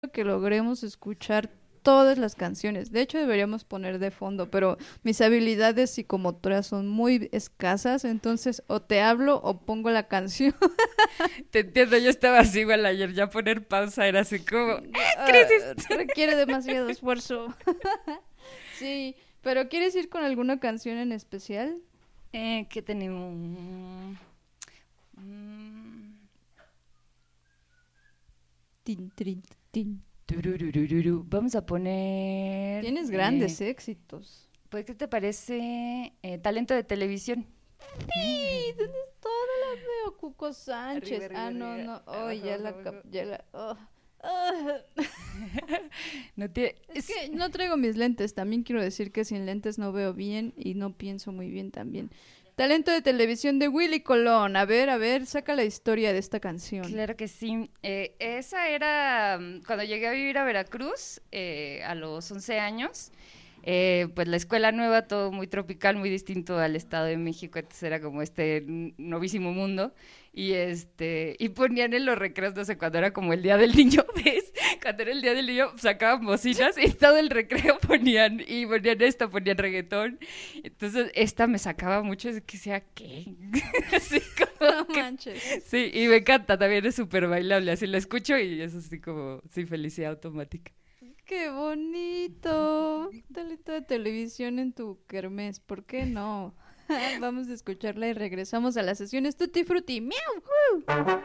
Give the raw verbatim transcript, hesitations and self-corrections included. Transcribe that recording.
que logremos escuchar todas las canciones. De hecho, deberíamos poner de fondo, pero mis habilidades psicomotoras son muy escasas, entonces o te hablo o pongo la canción. Te entiendo, yo estaba así igual ayer, ya poner pausa era así como, ¡ah, Ah, crisis! requiere demasiado esfuerzo. Sí, pero ¿quieres ir con alguna canción en especial? Eh, ¿qué tenemos? Mm, Tin, trin, tin. turururururu. Vamos a poner... Tienes eh, grandes éxitos. pues, ¿qué te parece? Eh, talento de televisión. Sí, ¿dónde está? No la veo, Cuco Arriba, Sánchez. arriba, Ah, no, arriba. no. Oh, Abajo, ya abajo, la, cap- abajo. ya la. Oh. Ah. No te... Es es- que no traigo mis lentes. También quiero decir que sin lentes no veo bien y no pienso muy bien también. Talento de televisión de Willy Colón. A ver, a ver, saca la historia de esta canción. Claro que sí. Eh, esa era mm, cuando llegué a vivir a Veracruz eh, a los once años. Eh, pues la escuela nueva, todo muy tropical, muy distinto al Estado de México, entonces era como este n- novísimo mundo. Y este, y ponían en los recreos, no sé, cuando era como el día del niño, ¿ves? Cuando era el día del niño, sacaban bocinas y todo el recreo ponían, y ponían esto, ponían reggaetón. Entonces, esta me sacaba mucho, es que sea, ¿qué? Así No como que manches. sí, y me encanta, también es súper bailable, así la escucho y es así como, sí, felicidad automática. Qué bonito. Talento de televisión en tu kermés. ¿Por qué no? Vamos a escucharla y regresamos a las sesiones Tutti Frutti. ¡Miau!